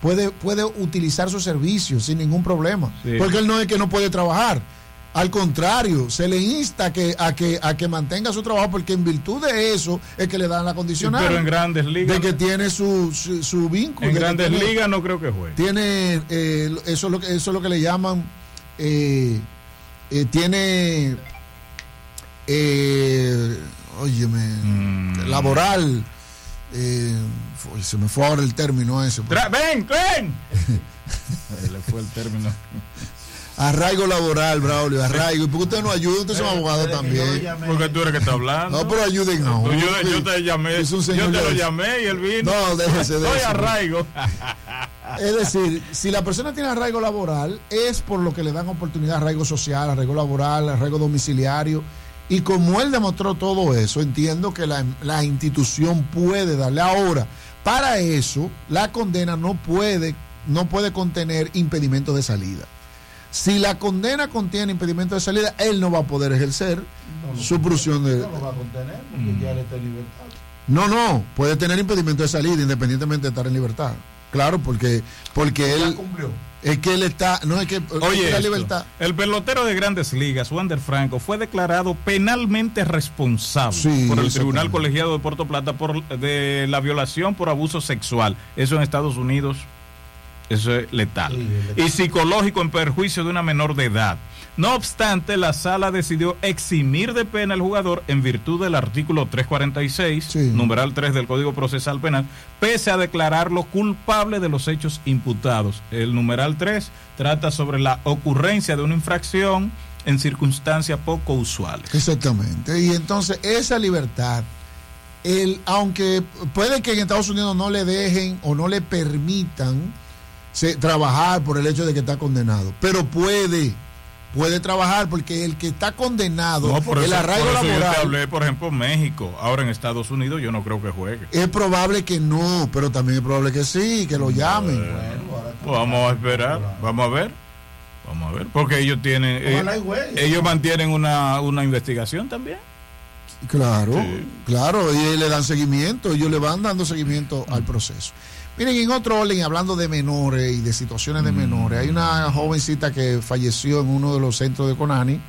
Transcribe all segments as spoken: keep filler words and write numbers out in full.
puede, puede utilizar sus servicios sin ningún problema, sí. Porque él no es que no puede trabajar. Al contrario, se le insta a que, a que, a que mantenga su trabajo, porque en virtud de eso es que le dan la condicional. Pero en Grandes Ligas. De que tiene su, su, su vínculo. En Grandes tiene, Ligas no creo que juegue. Tiene, eh, eso, es lo que, eso es lo que le llaman, eh, eh, tiene, eh, óyeme, mm. laboral, eh, se me fue ahora el término ese. Tra- ¡Ven, ven! Le fue el término. Arraigo laboral, Braulio, arraigo. ¿Y por qué usted no ayuda? Usted es un abogado también. Porque tú eres que está hablando. No, pero ayuden a uno. Yo, yo te llamé, yo te lo llamé y él vino. No, déjese de Soy eso. arraigo. Es decir, si la persona tiene arraigo laboral, es por lo que le dan oportunidad, arraigo social, arraigo laboral, arraigo domiciliario. Y como él demostró todo eso, entiendo que la, la institución puede darle. Ahora, para eso, la condena no puede, no puede contener impedimento de salida. Si la condena contiene impedimento de salida, él no va a poder ejercer no, no, su prisión de... No lo va a contener porque mm. ya él está en libertad. No, no, puede tener impedimento de salida independientemente de estar en libertad. Claro, porque porque ya él... cumplió. Es que él está... No es que... Oye, es la esto, libertad. El pelotero de Grandes Ligas, Wander Franco, fue declarado penalmente responsable sí, por el Tribunal Colegiado de Puerto Plata por de la violación por abuso sexual. Eso en Estados Unidos... Eso es letal. Sí, es letal. Y psicológico en perjuicio de una menor de edad. No obstante, la sala decidió eximir de pena al jugador en virtud del artículo trescientos cuarenta y seis, sí. numeral tres del Código Procesal Penal, pese a declararlo culpable de los hechos imputados. El numeral tres trata sobre la ocurrencia de una infracción en circunstancias poco usuales. Exactamente. Y entonces esa libertad, el, aunque puede que en Estados Unidos no le dejen o no le permitan Se, trabajar por el hecho de que está condenado, pero puede puede trabajar porque el que está condenado, no, por el eso, arraigo por eso laboral, yo te hablé, por ejemplo, México. Ahora en Estados Unidos yo no creo que juegue. Es probable que no, pero también es probable que sí, que lo llamen. Bueno, pues vamos a esperar, vamos a ver, vamos a ver, porque ellos tienen, ellos, ellos mantienen una, una investigación también. Claro, sí. claro, y le dan seguimiento, ellos le van dando seguimiento mm. al proceso. Miren, en otro orden, hablando de menores y de situaciones de menores, hay una jovencita que falleció en uno de los centros de Conani,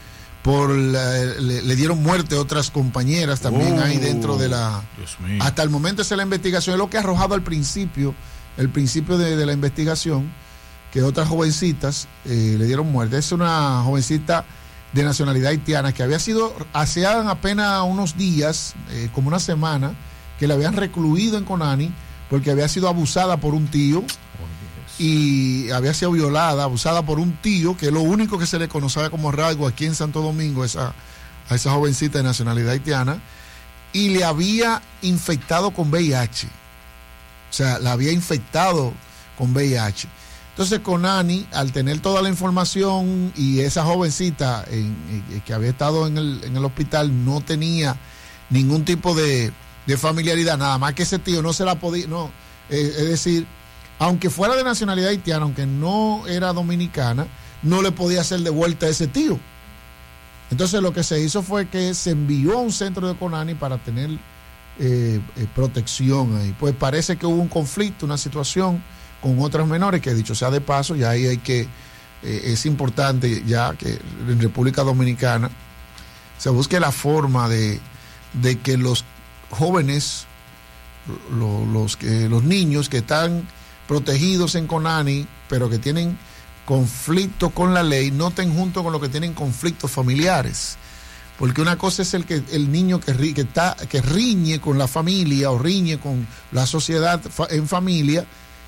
por la, le, le dieron muerte a otras compañeras también oh, ahí dentro de la... Dios mío. Hasta el momento esa es la investigación, es lo que ha arrojado al principio, el principio de, de la investigación, que otras jovencitas eh, le dieron muerte. Es una jovencita de nacionalidad haitiana que había sido aseada en apenas unos días, eh, como una semana, que la habían recluido en Conani, porque había sido abusada por un tío oh, y había sido violada, abusada por un tío, que es lo único que se le conocía como arraigo aquí en Santo Domingo esa, a esa jovencita de nacionalidad haitiana, y le había infectado con V I H. O sea, la había infectado con V I H. Entonces Conani, al tener toda la información y esa jovencita en, en, que había estado en el, en el hospital no tenía ningún tipo de... de familiaridad, nada más que ese tío no se la podía, no, eh, es decir, aunque fuera de nacionalidad haitiana, aunque no era dominicana, no le podía hacer de vuelta a ese tío. Entonces lo que se hizo fue que se envió a un centro de Conani para tener eh, eh, protección ahí. Pues parece que hubo un conflicto, una situación con otros menores, que dicho sea de paso, ya ahí hay que, eh, es importante ya que en República Dominicana se busque la forma de, de que los jóvenes, lo, los, que, los niños que están protegidos en Conani, pero que tienen conflicto con la ley, no estén junto con los que tienen conflictos familiares. Porque una cosa es el que el niño que, que, está, que riñe con la familia o riñe con la sociedad en familia,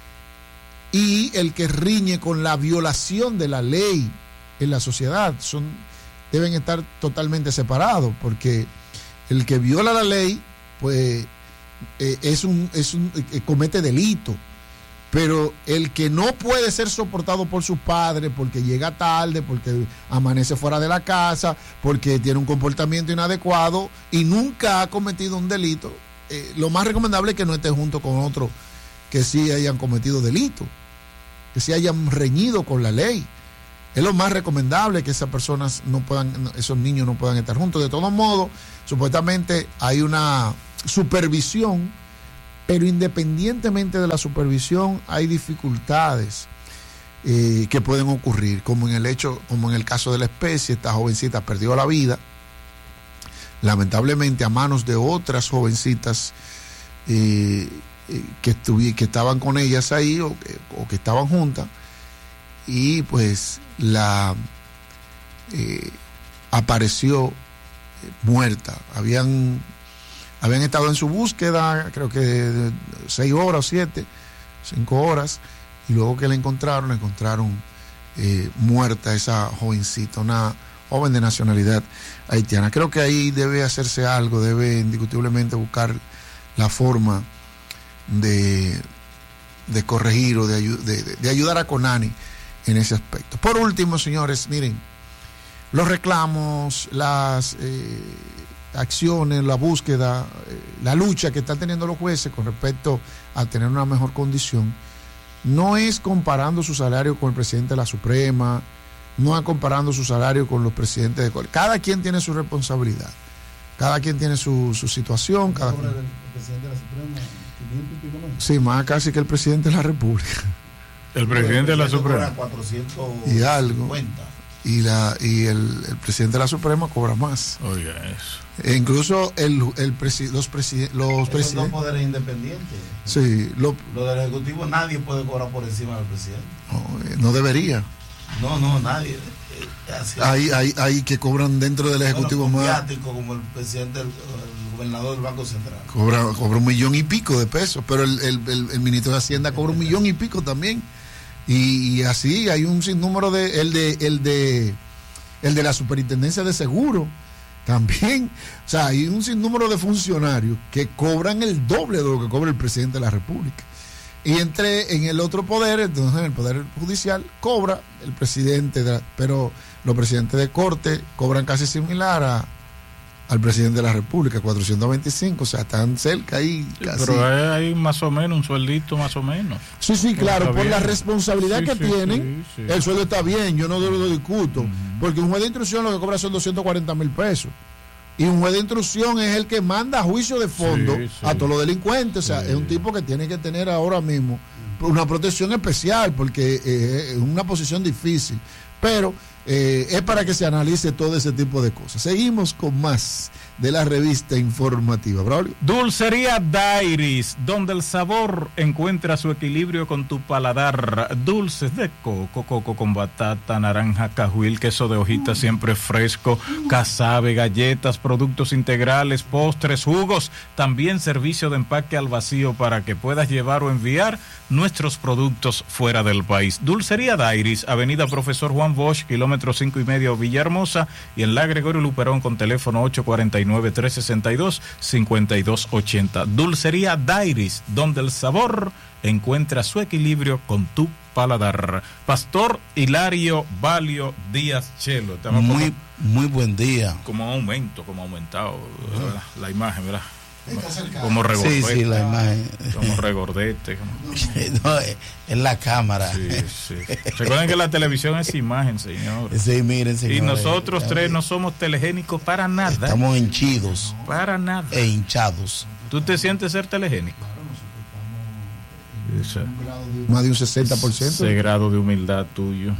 y el que riñe con la violación de la ley en la sociedad. Son, deben estar totalmente separados, porque el que viola la ley pues eh, es un, es un eh, comete delito, pero el que no puede ser soportado por sus padres porque llega tarde, porque amanece fuera de la casa, porque tiene un comportamiento inadecuado y nunca ha cometido un delito, eh, lo más recomendable es que no esté junto con otros que sí hayan cometido delito, que sí hayan reñido con la ley. Es lo más recomendable que esas personas no puedan, esos niños no puedan estar juntos. De todos modos, supuestamente hay una supervisión Pero independientemente de la supervisión, hay dificultades eh, que pueden ocurrir, como en el hecho, como en el caso de la especie. Esta jovencita perdió la vida, lamentablemente a manos de otras jovencitas eh, eh, que, estuvi, que estaban con ellas ahí o que, o que estaban juntas, y pues la eh, apareció eh, muerta. Habían habían estado en su búsqueda, creo que seis horas o siete, cinco horas, y luego que la encontraron, la encontraron eh, muerta esa jovencita, una joven de nacionalidad haitiana. Creo que ahí debe hacerse algo, debe indiscutiblemente buscar la forma de, de corregir o de, de, de ayudar a CONANI en ese aspecto. Por último, señores, miren, los reclamos, las eh, acciones, la búsqueda, eh, la lucha que están teniendo los jueces con respecto a tener una mejor condición, no es comparando su salario con el presidente de la Suprema, no es comparando su salario con los presidentes de... Cada quien tiene su responsabilidad, cada quien tiene su, su situación. Cada ¿Cobra quien... el presidente de la Suprema quinientos y pico más? Sí, más casi que el presidente de la República. El presidente de la Suprema. cuatrocientos Y algo. cincuenta. Y, la, y el, el presidente de la Suprema cobra más. Oiga eso. E incluso el, el presi, los, preside, los presidentes... Son dos poderes independientes. Sí, lo, Lo del Ejecutivo nadie puede cobrar por encima del presidente. no, no debería. No, no, nadie. Así Hay, hay, hay que cobran dentro del Ejecutivo bueno, más. como el presidente, el, el gobernador del Banco Central. Cobra, cobra un millón y pico de pesos, pero el, el, el, el ministro de Hacienda cobra un millón y pico también. Y, y así hay un sinnúmero de el de el de el de la Superintendencia de Seguro también. O sea, hay un sinnúmero de funcionarios que cobran el doble de lo que cobra el presidente de la República. Y entre en el otro poder, entonces en el poder judicial cobra el presidente, de la, pero los presidentes de corte cobran casi similar a al presidente de la República, cuatrocientos veinticinco, o sea, están cerca ahí. Sí, casi. pero hay más o menos un sueldito más o menos. Sí, sí, claro, por la responsabilidad sí, que sí, tienen, sí, sí. el sueldo está bien, yo no lo discuto, uh-huh. Porque un juez de instrucción lo que cobra son doscientos cuarenta mil pesos. Y un juez de instrucción es el que manda a juicio de fondo sí, sí. a todos los delincuentes. O sea, sí. Es un tipo que tiene que tener ahora mismo una protección especial porque eh, es una posición difícil. Pero eh, es para que se analice todo ese tipo de cosas. Seguimos con más de la revista informativa. Braulio. Dulcería Dairis, donde el sabor encuentra su equilibrio con tu paladar. Dulces de coco, coco con batata, naranja, cajuil, queso de hojita siempre fresco, casabe, galletas, productos integrales, postres, jugos. También servicio de empaque al vacío para que puedas llevar o enviar nuestros productos fuera del país. Dulcería Dairis, avenida Profesor Juan Bosch, kilómetro cinco y medio, Villahermosa, y en la Gregorio Luperón con teléfono ocho cuatro nueve, tres seis dos, cinco dos ocho cero. Dulcería Dairis, donde el sabor encuentra su equilibrio con tu paladar. Pastor Hilario Valio Díaz Chelo. Muy, como, muy buen día. Como aumento, como aumentado uh-huh. la, la imagen, ¿verdad? Como, como regordete. Sí, sí, la imagen. Como regordete. Como... no, es la cámara. Sí, sí. Recuerden que la televisión es imagen, señores. Sí, miren, señores. Y nosotros tres no somos telegénicos para nada. Estamos hinchidos. Para nada. E hinchados. ¿Tú te sientes ser telegénico? Ese, más de un sesenta por ciento. Ese grado de humildad tuyo.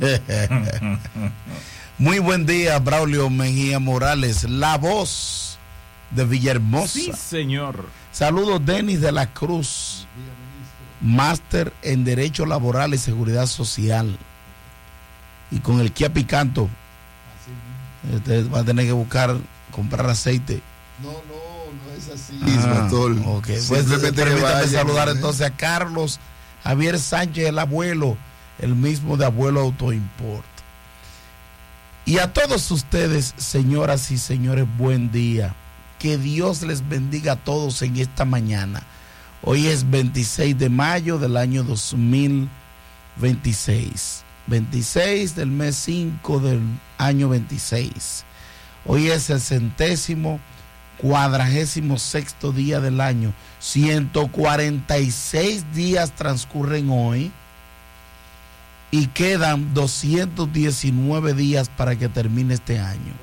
Muy buen día, Braulio Mejía Morales, la voz de Villahermosa. Sí, señor. Saludos, Denis de la Cruz, máster en Derecho Laboral y Seguridad Social. Y con el Kia Picanto, usted va a tener que buscar, comprar aceite. No, no, no es así. Ah, okay. Pues, permítame saludar ¿eh? entonces a Carlos Javier Sánchez, el abuelo, el mismo de Abuelo Autoimport. Y a todos ustedes, señoras y señores, buen día. Que Dios les bendiga a todos en esta mañana. Hoy es veintiséis de mayo del año dos mil veintiséis. veintiséis del mes cinco del año veintiséis. Hoy es el centésimo cuadragésimo sexto día del año. ciento cuarenta y seis días transcurren hoy y quedan doscientos diecinueve días para que termine este año.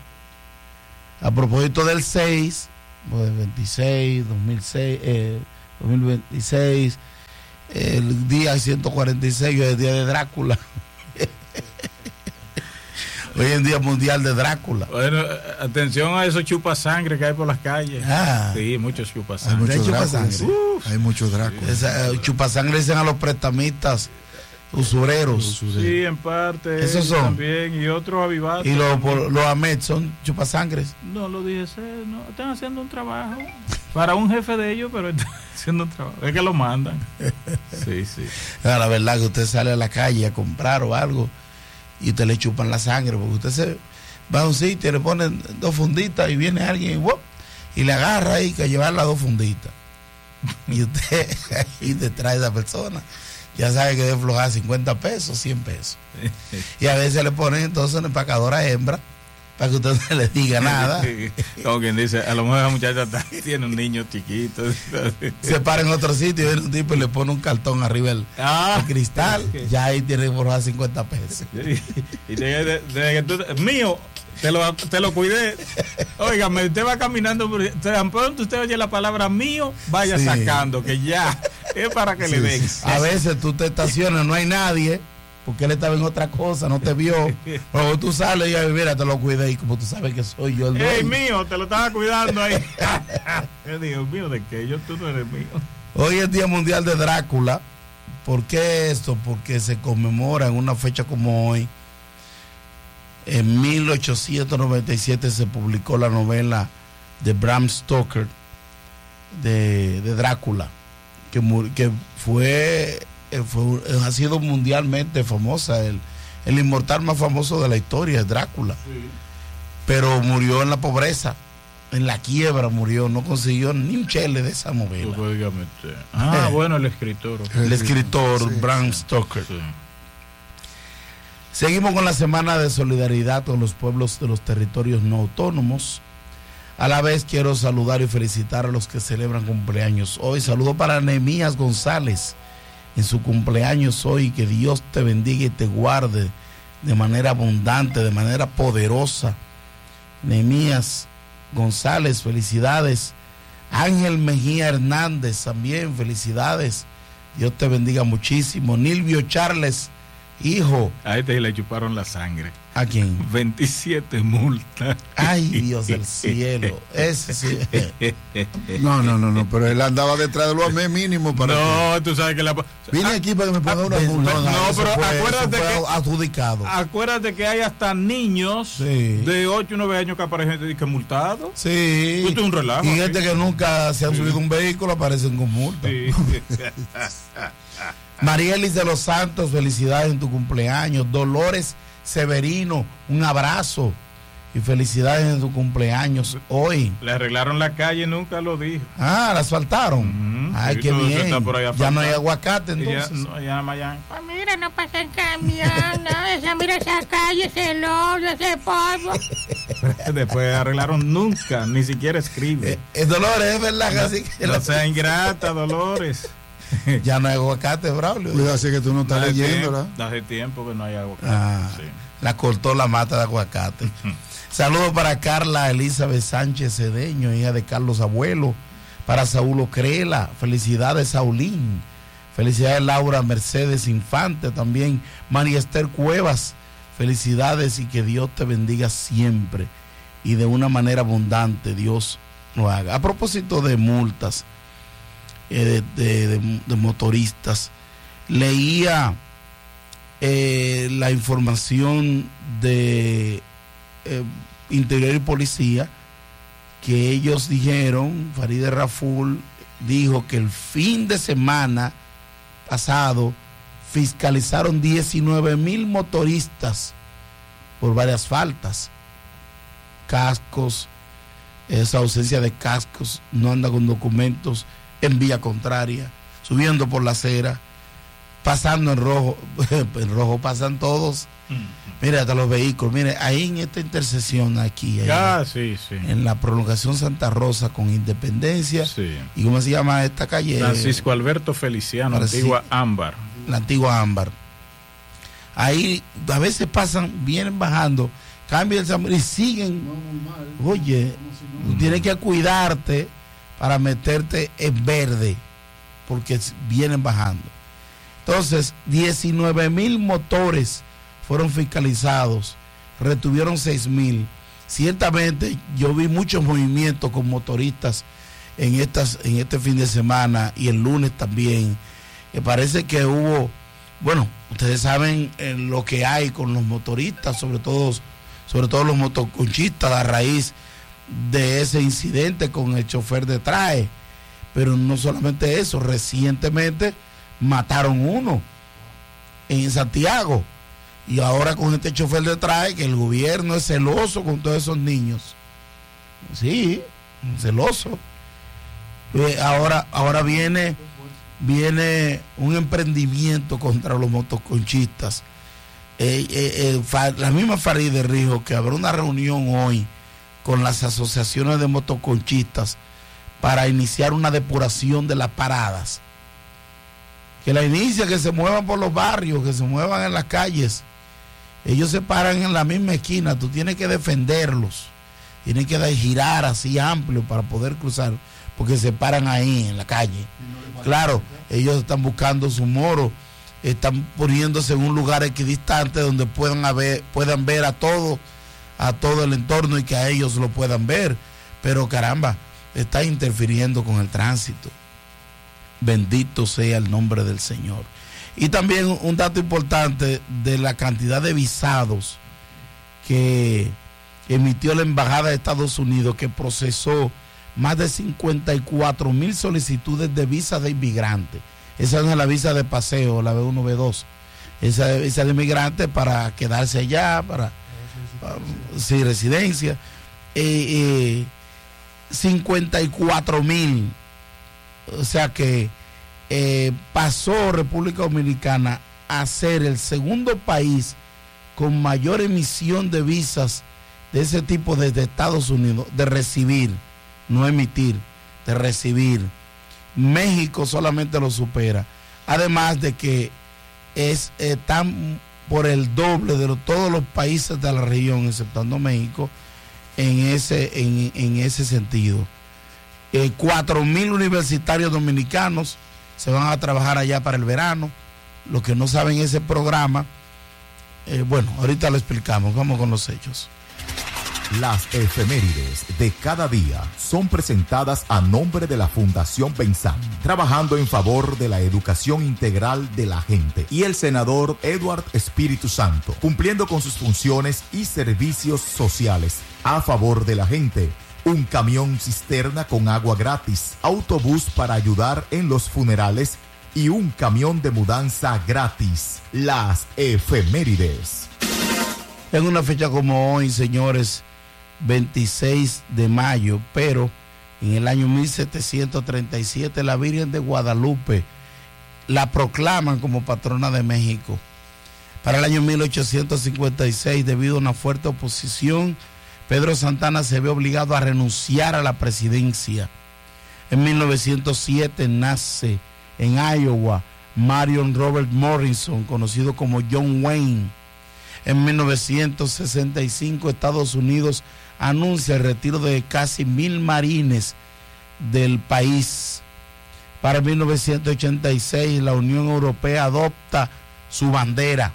A propósito del seis, pues veintiséis, dos mil seis, eh, dos mil veintiséis, el día ciento cuarenta y seis, el día de Drácula. Hoy en día mundial de Drácula. Bueno, atención a esos chupasangre que hay por las calles. Ah. Sí, muchos Hay chupasangre. muchos chupasangre. Dráculas. Hay muchos Dráculas. Esa, eh, chupasangre dicen a los prestamistas, usureros. Sí, en parte. Esos son. También, y otros avivados. Y los, por- los Ahmed son chupasangres. No lo dije, sé, no, están haciendo un trabajo para un jefe de ellos, pero están haciendo un trabajo. Es que lo mandan. Sí, sí. Ah, la verdad que usted sale a la calle a comprar o algo y usted le chupan la sangre, porque usted se va a un sitio y le ponen dos funditas y viene alguien y, ¡wop! Y le agarra ahí que llevar las dos funditas. Y usted ahí detrás de esa persona ya sabe que debe flojar cincuenta pesos, cien pesos. Y a veces le ponen entonces una empacadora hembra para que usted no le diga nada. Como quien dice, a lo mejor la muchacha está- tiene un niño chiquito. Se para en otro sitio y viene un tipo y le pone un cartón arriba del Ah, del cristal, ya ahí tiene que forjar cincuenta pesos. y de, de- de que tú, mío, te lo, te lo cuidé. Óigame, usted va caminando, por- tan pronto usted oye la palabra mío, vaya Sí. sacando, que ya es para que le Sí, den. sí, A veces tú te estacionas, no hay nadie, porque él estaba en otra cosa, no te vio. Luego tú sales y ya, mira, te lo cuidé, y como tú sabes que soy yo el ¡Ey, dueño. mío! Te lo estaba cuidando ahí. Yo digo, mío, ¿de qué? Yo, tú no eres mío. Hoy es Día Mundial de Drácula. ¿Por qué esto? Porque se conmemora en una fecha como hoy. En mil ochocientos noventa y siete se publicó la novela de Bram Stoker de, de Drácula, que, mu- que fue, eh, fue- ha sido mundialmente famosa. El, el inmortal más famoso de la historia es Drácula. Pero murió en la pobreza, en la quiebra murió, no consiguió ni un chele de esa novela. Ah, Eh. bueno, el escritor. El escritor Sí, Bram sí. Stoker. Sí. Seguimos con la semana de solidaridad con los pueblos de los territorios no autónomos. A la vez quiero saludar y felicitar a los que celebran cumpleaños hoy. Saludo para Nehemías González en su cumpleaños hoy. Que Dios te bendiga y te guarde de manera abundante, de manera poderosa. Nehemías González, felicidades. Ángel Mejía Hernández también, felicidades. Dios te bendiga muchísimo. Nilvio Charles, hijo. A este le chuparon la sangre. ¿A quién? veintisiete multas. Ay, Dios del cielo. Ese sí. No, no, no, no, pero él andaba detrás de los A M E mínimo para que- No, tú sabes que la... Vine aquí para que me ponga una multa. No, no, No, eso pero fue- eso acuérdate fue que- adjudicado. Acuérdate que hay hasta niños Sí. de ocho o nueve años que aparecen que multados. Sí. Esto es un relajo, Y aquí. gente que nunca se han subido a un vehículo aparecen con multa. Sí. Marielis de los Santos, felicidades en tu cumpleaños. Dolores Severino, un abrazo y felicidades en tu cumpleaños hoy. Le arreglaron la calle, nunca lo dijo. Ah, la asfaltaron. Ujú. Ay, Sí, qué todo eso bien. está por ahí Ya asfaltado. no hay aguacate Y ya, entonces. no, ya mañana. Pues mira, no pasa en camión, no, esa, mira esa calle, ese lodo, ese polvo. Después arreglaron nunca, ni siquiera escribe. Eh, eh, Dolores, es verdad que así que No la- sea ingrata, Dolores. ya no hay aguacate, Braulio. Cuidado, así que tú no estás Hace leyéndola. tiempo- Hace tiempo que no hay agua. Ah, Sí. la cortó la mata de aguacate. Saludos para Carla Elizabeth Sánchez Cedeño, hija de Carlos Abuelo. Para Saúl Ocrela, felicidades Saulín. Felicidades Laura Mercedes Infante también. María Esther Cuevas, felicidades y que Dios te bendiga siempre. Y de una manera abundante Dios lo haga. A propósito de multas eh, de, de- de- de motoristas, leía eh, la información de eh, Interior y Policía, que ellos dijeron, Farideh Raful dijo que el fin de semana pasado fiscalizaron diecinueve mil motoristas por varias faltas, cascos, esa ausencia de cascos, no anda con documentos en vía contraria, subiendo por la acera, pasando en rojo, en rojo pasan todos. Mire, hasta los vehículos, mire, ahí en esta intersección aquí, ahí, Ah, sí, sí. en la prolongación Santa Rosa con Independencia, Sí. ¿y cómo se llama esta calle? Francisco Alberto Feliciano, Francisco- antigua Ámbar. La antigua Ámbar. Ahí a veces pasan, vienen bajando, cambian el semáforo y siguen. Oye, tú tienes que cuidarte para meterte en verde. porque vienen bajando. Entonces, diecinueve mil motores fueron fiscalizados, retuvieron seis mil. Ciertamente yo vi muchos movimientos con motoristas en, estas, en este fin de semana y el lunes también. Me parece que hubo, bueno, ustedes saben eh, lo que hay con los motoristas, sobre todo, sobre todo los motoconchistas, a raíz de ese incidente con el chofer de traje. Pero no solamente eso, recientemente mataron uno en Santiago. Y ahora con este chofer de traje, que el gobierno es celoso con todos esos niños. Sí, celoso. Eh, ahora, ahora viene, viene un emprendimiento contra los motoconchistas. Eh, eh, eh, la misma Farideh dijo que habrá una reunión hoy con las asociaciones de motoconchistas para iniciar una depuración de las paradas. Que la inicia, que se muevan por los barrios, que se muevan en las calles. Ellos se paran en la misma esquina, tú tienes que defenderlos, tienes que girar así amplio para poder cruzar, porque se paran ahí en la calle. Claro, ellos están buscando su moro, están poniéndose en un lugar equidistante donde puedan, haber, puedan ver a todo, a todo el entorno y que a ellos lo puedan ver, pero caramba, está interfiriendo con el tránsito. Bendito sea el nombre del Señor. Y también un dato importante de la cantidad de visados que emitió la Embajada de Estados Unidos, que procesó más de cincuenta y cuatro mil solicitudes de visa de inmigrante. Esa no es la visa de paseo, la B uno, B dos. Esa es visa de inmigrante para quedarse allá, para, para sí, residencia. Eh, eh, cincuenta y cuatro mil. O sea que eh, pasó República Dominicana a ser el segundo país con mayor emisión de visas de ese tipo desde Estados Unidos, de recibir, no emitir, de recibir. México solamente lo supera. Además de que es eh, tan por el doble de lo, todos los países de la región, exceptuando México, en ese, en, en ese sentido. Eh, cuatro mil universitarios dominicanos se van a trabajar allá para el verano. Los que no saben ese programa, eh, bueno, ahorita lo explicamos. Vamos con los hechos. Las efemérides de cada día son presentadas a nombre de la Fundación Benzán, trabajando en favor de la educación integral de la gente, y el senador Edward Espíritu Santo, cumpliendo con sus funciones y servicios sociales a favor de la gente. Un camión cisterna con agua gratis, autobús para ayudar en los funerales y un camión de mudanza gratis. Las efemérides. En una fecha como hoy, señores, veintiséis de mayo, pero en el año mil setecientos treinta y siete la Virgen de Guadalupe la proclaman como patrona de México. Para el año mil ochocientos cincuenta y seis, debido a una fuerte oposición, Pedro Santana se ve obligado a renunciar a la presidencia. En mil novecientos siete nace en Iowa Marion Robert Morrison, conocido como John Wayne. En mil novecientos sesenta y cinco Estados Unidos anuncia el retiro de casi mil marines del país. Para mil novecientos ochenta y seis la Unión Europea adopta su bandera.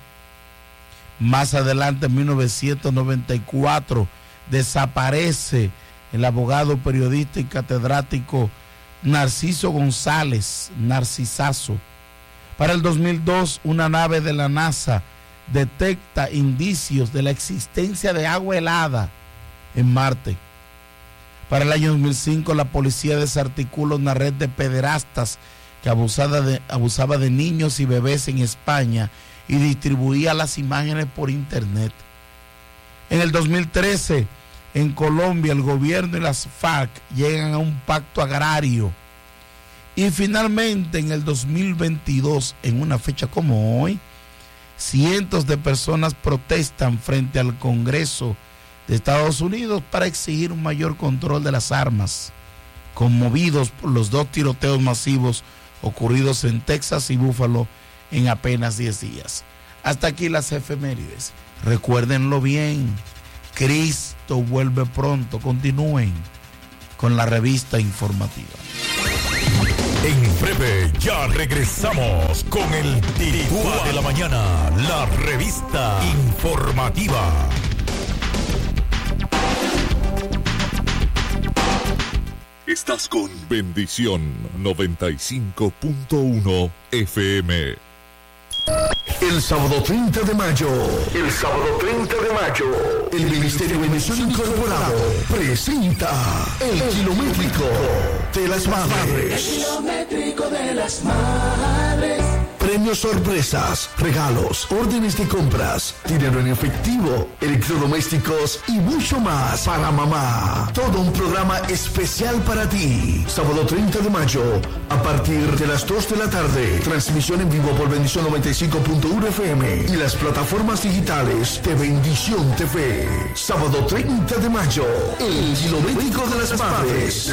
Más adelante, en mil novecientos noventa y cuatro, desaparece el abogado, periodista y catedrático Narciso González, Narcisazo. Para el dos mil dos, una nave de la NASA detecta indicios de la existencia de agua helada en Marte. Para el año dos mil cinco, la policía desarticula una red de pederastas que abusaba de, abusaba de niños y bebés en España y distribuía las imágenes por internet. En el dos mil trece, en Colombia, el gobierno y las FARC llegan a un pacto agrario. Y finalmente, en el dos mil veintidós, en una fecha como hoy, cientos de personas protestan frente al Congreso de Estados Unidos para exigir un mayor control de las armas, conmovidos por los dos tiroteos masivos ocurridos en Texas y Búfalo en apenas diez días. Hasta aquí las efemérides. Recuérdenlo bien, Cristo vuelve pronto. Continúen con la revista informativa. En breve ya regresamos con el Tiritúa de la Mañana, la revista informativa. Estás con Bendición noventa y cinco punto uno F M. El sábado treinta de mayo, el sábado treinta de mayo, el Ministerio de Misión Incorporado presenta el Kilométrico de las Madres. El Kilométrico de las Madres. Premios, sorpresas, regalos, órdenes de compras, dinero en efectivo, electrodomésticos y mucho más para mamá. Todo un programa especial para ti. Sábado treinta de mayo, a partir de las dos de la tarde. Transmisión en vivo por Bendición noventa y cinco punto uno F M y las plataformas digitales de Bendición T V. Sábado treinta de mayo, el Kilométrico de las Madres.